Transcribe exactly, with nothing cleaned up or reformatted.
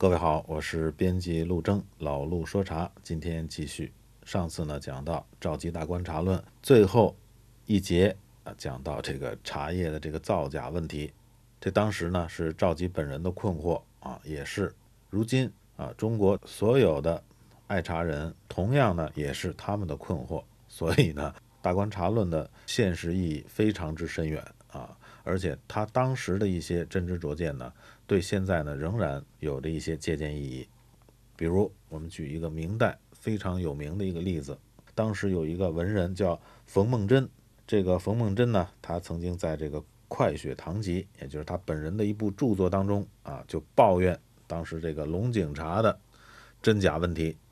各位好，我是编辑陆征，老陆说茶，今天继续。上次呢讲到赵佶大观茶论最后一节啊，讲到这个茶叶的这个造假问题。这当时呢是赵佶本人的困惑啊，也是如今啊中国所有的爱茶人同样呢也是他们的困惑。所以呢，大观茶论的现实意义非常之深远啊，而且他当时的一些真知灼见呢，对现在呢仍然有着一些借鉴意义。比如我们举一个明代非常有名的一个例子，当时有一个文人叫冯梦真，这个冯梦真呢，他曾经在这个《快雪堂集》，也就是他本人的一部著作当中啊，就抱怨当时这个龙井茶的真假问题